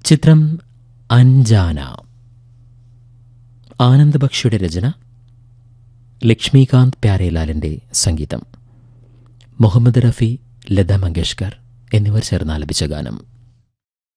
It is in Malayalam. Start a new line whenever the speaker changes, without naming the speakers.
ചിത്രം അഞ്ജാന. ആനന്ദ് ബക്ഷിയുടെ രചന, ലക്ഷ്മികാന്ത് പ്യാരേലാലിൻ്റെ സംഗീതം, മുഹമ്മദ് റഫി, ലത മങ്കേഷ്കർ എന്നിവർ ചേർന്ന് ആലപിച്ച ഗാനം.